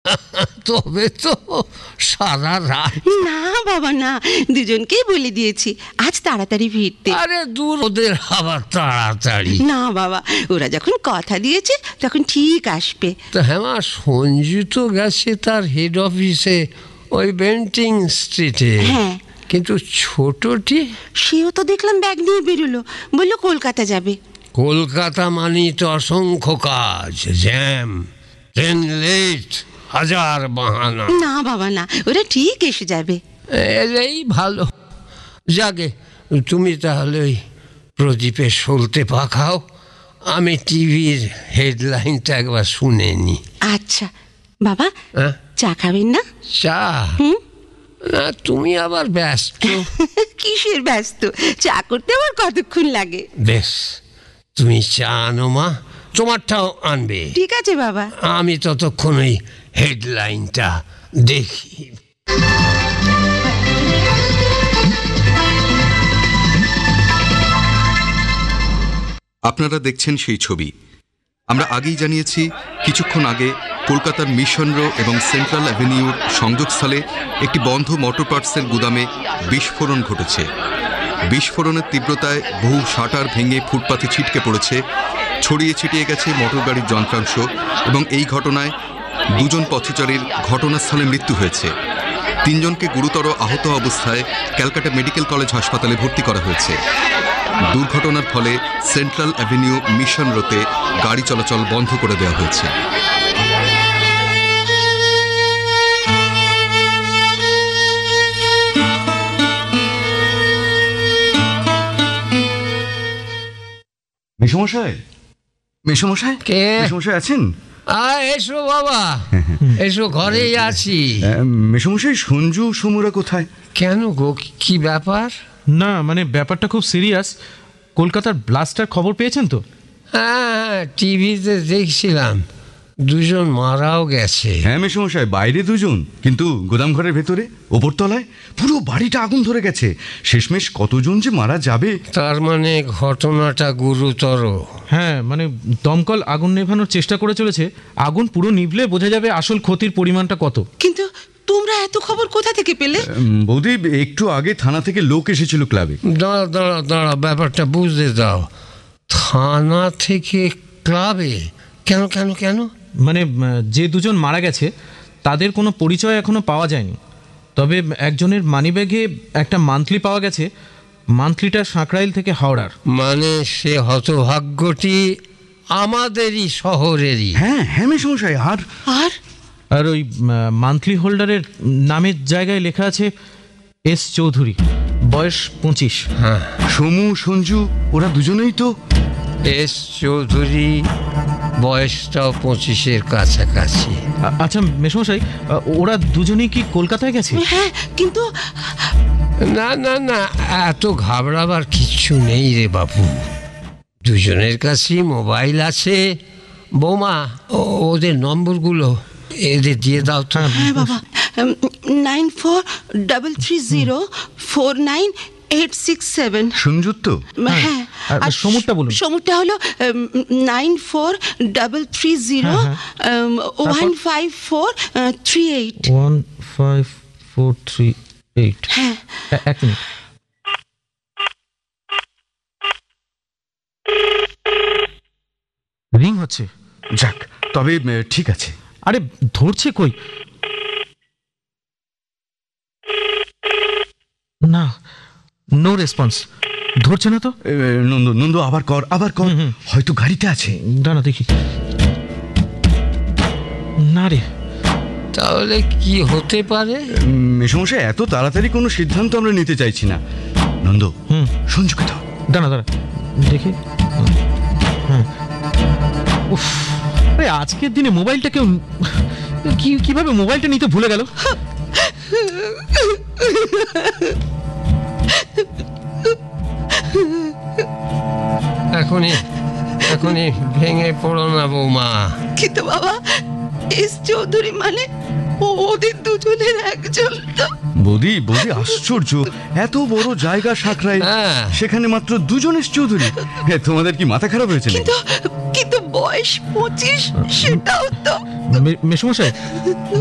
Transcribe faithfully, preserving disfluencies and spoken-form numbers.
তবে তো সারা রাত। না বাবা না, দুজনকেই বলে দিয়েছি আজ তাড়াতাড়ি ফিরতে। আরে দূর, ওদের আবার তাড়াতাড়ি। না বাবা, ওরা যখন কথা দিয়েছে তখন ঠিক আসবে। তো হ্যাঁ মা, সঞ্জু তো গেছে তার হেড অফিসে, ওই বেন্টিং স্ট্রিটে। হ্যাঁ, কিন্তু ছোটটি? সেও তো দেখলাম ব্যাগ নিয়ে বেরোলো, বললো কলকাতা যাবে। কলকাতা মানি তো অসংখ্য কাজ, জ্যাম, ট্রেন লেট, হাজার বাহানা। না বাবা না, ওরা ঠিক এসে যাবে। এলেই ভালো। যাকে তুমি তাহলে ওই প্রদীপের সলতে পাখাও, আমি টিভির হেডলাইনটা একবার শুনে নি। আচ্ছা বাবা, হ্যাঁ? চা খাবেন না? চা? না, তুমি আবার ব্যস্ত। কিসের ব্যস্ত, চা করতে আবার কতক্ষণ লাগে? বেশ, তুমি চা আনো মা, তোমারটাও আনবে। ঠিক আছে বাবা। আমি ততক্ষণ ওই হেডলাইনটা দেখি। আপনারা দেখছেন সেই ছবি। আমরা আগেই জানিয়েছি, কিছুক্ষণ আগে কলকাতার মিশন রো এবং সেন্ট্রাল অ্যাভিনিউর সংযোগস্থলে একটি বন্ধ মোটর পার্টসের গুদামে বিস্ফোরণ ঘটেছে। বিস্ফোরণের তীব্রতায় বহু শাটার ভেঙে ফুটপাথে ছিটকে পড়েছে, ছড়িয়ে ছিটিয়ে গেছে মোটর গাড়ির যন্ত্রাংশ এবং এই ঘটনায় দুজন পথচারীর ঘটনাস্থলে মৃত্যু হয়েছে। তিনজনকে গুরুতর আহত অবস্থায় ক্যালকাটা মেডিকেল কলেজ হাসপাতালে ভর্তি করা হয়েছে। দুর্ঘটনার ফলে সেন্ট্রাল অ্যাভিনিউ মিশন রোতে গাড়ি চলাচল বন্ধ করে দেওয়া হয়েছে। মেসমশাই, মেসমশাই, কে? মেসমশাই আছেন? আয়, এসো বাবা, এসো, ঘরেই আছি। মেসমশাই, সঞ্জু সমুরা কোথায়? কেন গো, কি ব্যাপার? না মানে ব্যাপারটা খুব সিরিয়াস। কলকাতার ব্লাস্টার খবর পেয়েছেন তো? হ্যাঁ, টিভিতে দেখছিলাম, দুজন মারাও গেছে। হ্যাঁ মেসমশাই, বাইরে দুজন, কিন্তু গোদাম ঘরের ভেতরে ওপরতলায় পুরো বাড়িটা আগুন ধরে গেছে। শেষমেশ কতজন যে মারা যাবে। তার মানে ঘটনাটা গুরুতর। হ্যাঁ, মানে দমকল আগুন নেভানোর চেষ্টা করে চলেছে। আগুন পুরো নিভলে বোঝা যাবে আসল ক্ষতির পরিমাণটা কত। কিন্তু তোমরা এত খবর কোথা থেকে পেলে? বৌদি, একটু আগে থানা থেকে লোক এসেছিল ক্লাবে। দাঁড়া দাঁড়া দাঁড়া, ব্যাপারটা বুঝতে দাও। থানা থেকে ক্লাবে? কেন কেন কেন? মানে যে দুজন মারা গেছে তাদের কোনো পরিচয় এখনো পাওয়া যায়নি, তবে একজনের মানিব্যাগে একটা মান্থলি পাওয়া গেছে। মান্থলিটা সাঁকরাইল থেকে হাওড়ার। মানে সে হতভাগ্যটি আমাদেরই শহরেরই? হ্যাঁ হ্যাঁ মেসমশাই। আর আর আর ওই মান্থলি হোল্ডারের নামের জায়গায় লেখা আছে এস চৌধুরী, বয়স পঁচিশ। হ্যাঁ, সমু, সঞ্জু, ওরা দুজনেই তো। এস চৌধুরী, বয়সটাও পঁচিশের কাছাকাছি। আচ্ছা মেসমশাই, ওরা দুজনেই কি কলকাতায় গেছে? হ্যাঁ, কিন্তু না না না, এত ঘাবড়াবার কিচ্ছু নেই রে বাবু। দুজনের কাছেই মোবাইল আছে। বৌমা, ওদের নম্বরগুলো এদের দিয়ে দাও তো। হ্যাঁ বাবা, nine four double three zero four nine eight six seven. সংযুক্ত? হ্যাঁ, আর সমুরটা বলুন। সমুরটা হলো nine four double three zero one five four three eight. One five four three eight. হ্যাঁ, এক মিনিট। রিং হচ্ছে। যাক, তবে ঠিক আছে। আরে ধরছে কই? না, নো রেসপন্স, ধরছে না তো। নন্দু, নন্দু, আবার কর, আবার কর, হয়তো গাড়িতে আছে। দাঁড়া দেখি। না রে। তাহলে কি হতে পারে? মেসমশাই, এত তাড়াতাড়ি কোনো সিদ্ধান্ত আমরা নিতে চাইছি না। নন্দু, হুম, সঞ্জুকে দাও। দাঁড়া দাঁড়া দেখি। হ্যাঁ, উফ, আরে আজকের দিনে মোবাইলটা কেউ কি কিভাবে মোবাইলটা নিতে ভুলে গেল? এখনই এখনই ভেঙে পড়ো না বৌমা। কিন্তু বাবা, এস চৌধুরী মানে ওদের দুজনের একজন তো। বৌদি, বৌদি, আশ্চর্য, এত বড় জায়গা সাঁকরাইল, সেখানে মাত্র দুজন এস চৌধুরী। তোমাদের কি মাথা খারাপ হয়েছে? কিন্তু কিন্তু বয়স পঁচিশ, সেটাও তো। মেসমশাই,